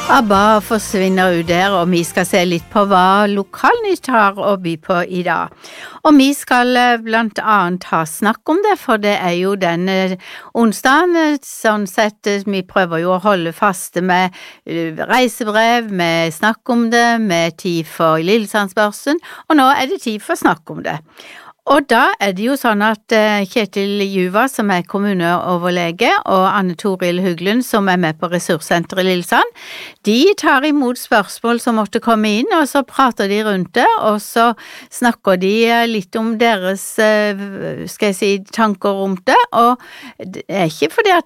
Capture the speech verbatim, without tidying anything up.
ABBA forsvinner ut der, og vi skal se litt på hva Lokalnytt har å by på i dag. Og vi skal blant annet ha snakk om det, for det er jo denne onsdagen, sånn sett vi prøver jo å holde faste med reisebrev, med snakk om det, med tid for Lillesandsbørsen, og nå er det tid for snakk om det. Og da er det jo sånn at Kjetil Juva, som er kommuneoverlege, og Anne Toril Huglen, som er med på ressurssenteret i Lillesand, de tar imot spørsmål som måtte komme inn, og så prater de rundt det, og så snakker de litt om deres, skal jeg si, tanker om det, og det er ikke fordi at